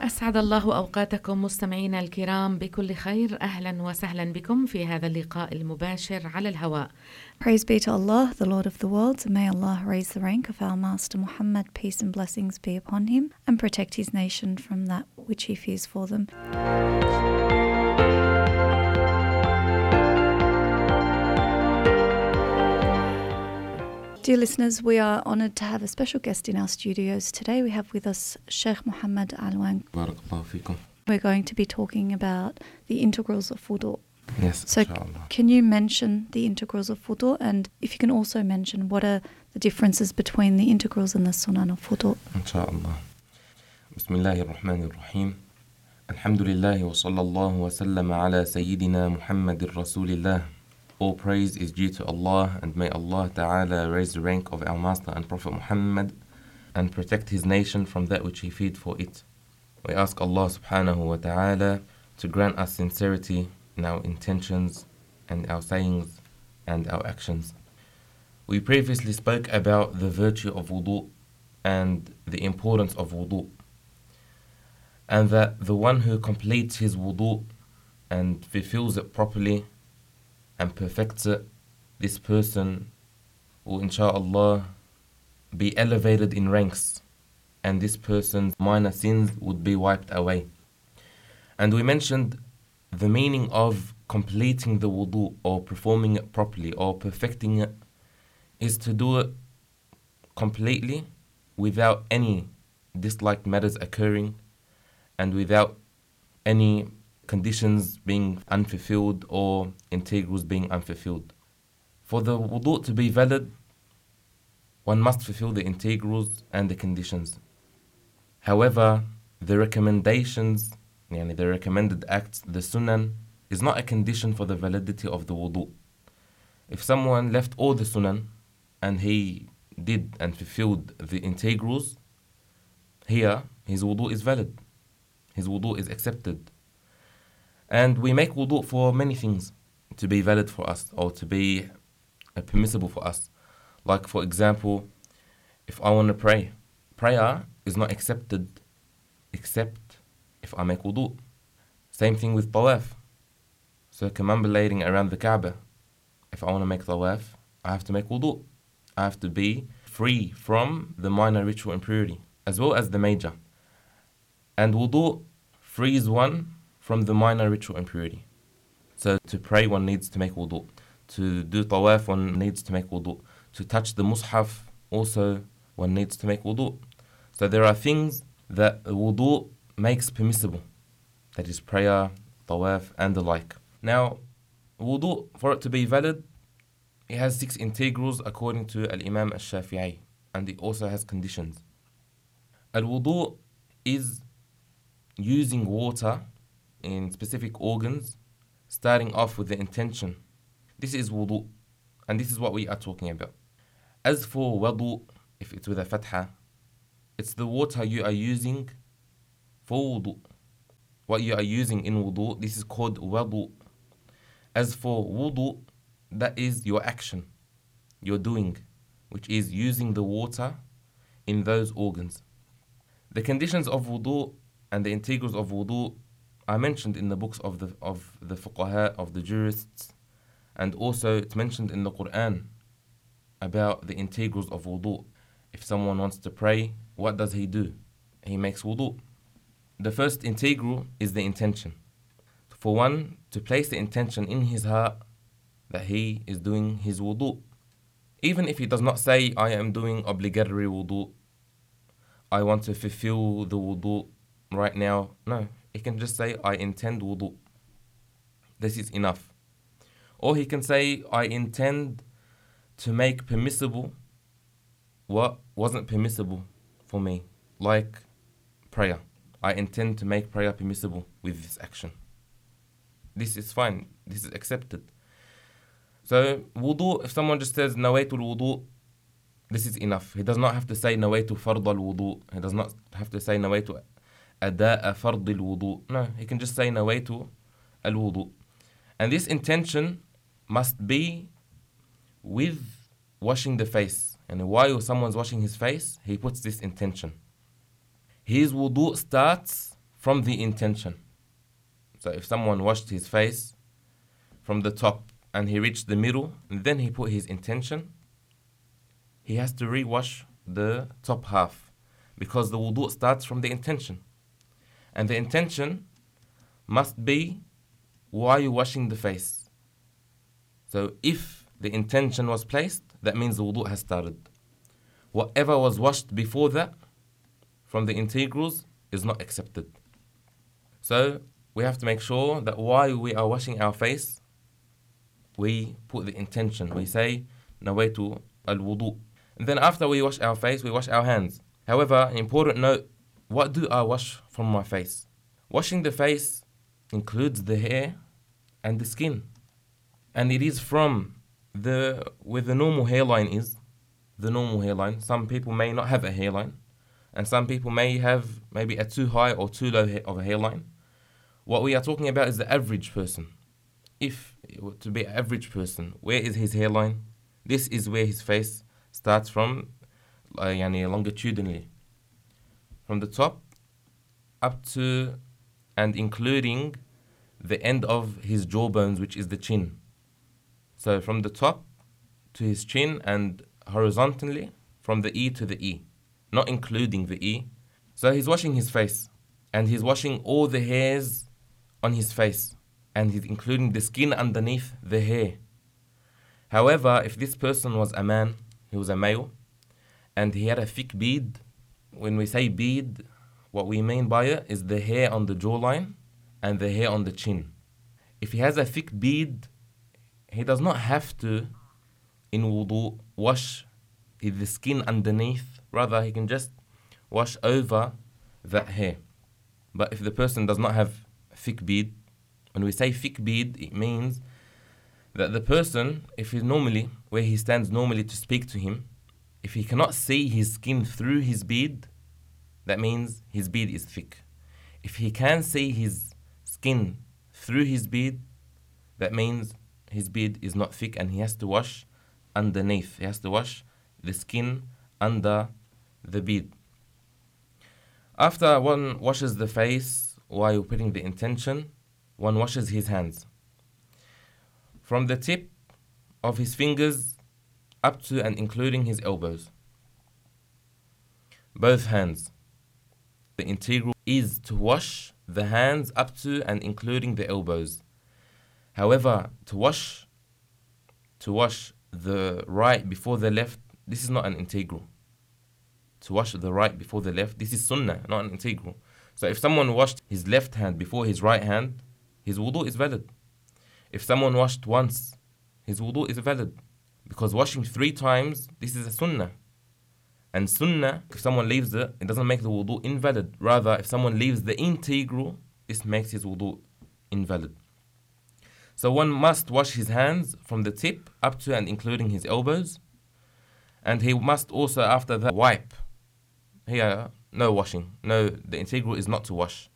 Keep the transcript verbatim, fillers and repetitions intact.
أسعد الله أوقاتكم مستمعينا الكرام بكل خير. أهلا وسهلا بكم في هذا اللقاء المباشر على الهواء. Praise be to Allah, the Lord of the worlds, and may Allah raise the rank of our Master Muhammad, peace and blessings be upon him, and protect his nation from that which he fears for them. Dear listeners, we are honoured to have a special guest in our studios today. We have with us Sheikh Muhammad Alwan. Barakallahu feekum. We're going to be talking about the integrals of wudu. Yes, So inshallah. can you mention the integrals of wudu, and if you can also mention what are the differences between the integrals and the sunan of wudu? Inshallah. Bismillahir Rahmanir Rahim. Alhamdulillah wa sallallahu wa sallam ala Sayyidina Muhammadir Rasulillah. All praise is due to Allah, and may Allah Ta'ala raise the rank of our Master and Prophet Muhammad and protect his nation from that which he feared for it. We ask Allah Subhanahu wa Ta'ala to grant us sincerity in our intentions and our sayings and our actions. We previously spoke about the virtue of wudu and the importance of wudu, and that the one who completes his wudu and fulfills it properly and perfects it, this person will insha'Allah be elevated in ranks, and this person's minor sins would be wiped away. And we mentioned the meaning of completing the wudu or performing it properly or perfecting it is to do it completely without any disliked matters occurring and without any conditions being unfulfilled or integrals being unfulfilled. For the wudu to be valid, one must fulfill the integrals and the conditions. However, the recommendations, yani the recommended acts, the sunan, is not a condition for the validity of the wudu. If someone left all the sunan and he did and fulfilled the integrals, here his wudu is valid. His wudu is accepted. And we make wudu for many things to be valid for us or to be uh, permissible for us. Like, for example, if I want to pray, prayer is not accepted except if I make wudu. Same thing with tawaf, circumambulating around the Kaaba. If I want to make tawaf, I have to make wudu. I have to be free from the minor ritual impurity as well as the major. And wudu frees one from the minor ritual impurity. So to pray, one needs to make wudu. To do tawaf, one needs to make wudu. To touch the mushaf, also one needs to make wudu. So there are things that wudu makes permissible. That is prayer, tawaf, and the like. Now, wudu, for it to be valid, it has six integrals according to Al-Imam Al-Shafi'i, and it also has conditions. Al-wudu is using water in specific organs, starting off with the intention. This is wudu, and this is what we are talking about. As for wudu, if it's with a fatha, it's the water you are using for wudu. What you are using in wudu, this is called wudu. As for wudu, that is your action, your doing, which is using the water in those organs. The conditions of wudu and the integrals of wudu are mentioned in the books of the of the fuqaha, of the jurists, and also it's mentioned in the Quran about the integrals of wudu. If someone wants to pray, what does he do? He makes wudu. The first integral is the intention. For one to place the intention in his heart that he is doing his wudu. Even if he does not say, I am doing obligatory wudu, I want to fulfill the wudu right now. No, he can just say, I intend wudu. This is enough. Or he can say, I intend to make permissible what wasn't permissible for me, like prayer. I intend to make prayer permissible with this action. This is fine. This is accepted. So, wudu, if someone just says, nawaitul wudu, this is enough. He does not have to say, nawaitu fard al wudu. He does not have to say, nawaitu ada'a fard al wudu. No, he can just say, nawaitu al wudu. And this intention must be with washing the face. And while someone's washing his face, he puts this intention. His wudu starts from the intention. So if someone washed his face from the top and he reached the middle and then he put his intention, he has to re-wash the top half because the wudu starts from the intention. And the intention must be while you're washing the face. So if the intention was placed, that means the wudu has started. Whatever was washed before that from the integrals is not accepted. So we have to make sure that while we are washing our face, we put the intention. We say, nawaitu al-wudu. And then after we wash our face, we wash our hands. However, important note, what do I wash from my face? Washing the face includes the hair and the skin. And it is from the, where the normal hairline is, the normal hairline. Some people may not have a hairline. And some people may have maybe a too high or too low of a hairline. What we are talking about is the average person. If it were to be an average person, where is his hairline? This is where his face starts from, uh, yani longitudinally. From the top up to and including the end of his jawbones, which is the chin. So from the top to his chin and horizontally from the E to the E, not including the E. So he's washing his face and he's washing all the hairs on his face and he's including the skin underneath the hair. However, if this person was a man, he was a male, and he had a thick beard, when we say beard, what we mean by it is the hair on the jawline and the hair on the chin. If he has a thick beard, he does not have to, in wudu, wash the skin underneath. Rather, he can just wash over that hair. But if the person does not have a thick beard, when we say thick beard, it means that the person, if he's normally, where he stands normally to speak to him, if he cannot see his skin through his beard, that means his beard is thick. If he can see his skin through his beard, that means his beard is not thick and he has to wash underneath. He has to wash the skin under the beard. After one washes the face while putting the intention, one washes his hands. From the tip of his fingers up to and including his elbows. Both hands. The integral is to wash the hands up to and including the elbows. However, to wash to wash the right before the left, this is not an integral. To wash the right before the left, this is sunnah, not an integral. So if someone washed his left hand before his right hand, his wudu is valid. If someone washed once, his wudu is valid. Because washing three times, this is a sunnah. And sunnah, if someone leaves it, it doesn't make the wudu invalid. Rather, if someone leaves the integral, this makes his wudu invalid. So one must wash his hands from the tip up to and including his elbows. And he must also, after that, wipe. Here, no washing. No, the integral is not to wash.